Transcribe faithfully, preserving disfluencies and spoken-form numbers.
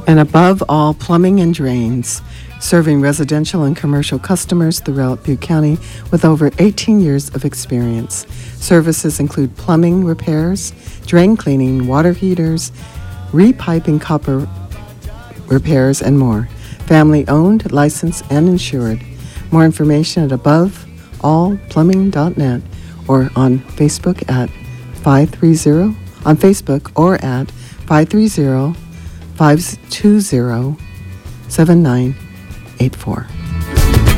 And above all, plumbing and drains, serving residential and commercial customers throughout Butte County with over eighteen years of experience. Services include plumbing repairs, drain cleaning, water heaters, repiping, copper repairs, and more. Family owned, licensed, and insured. More information at above all plumbing dot net or on Facebook at five three zero on Facebook or at five three zero, five two zero, seven nine eight four.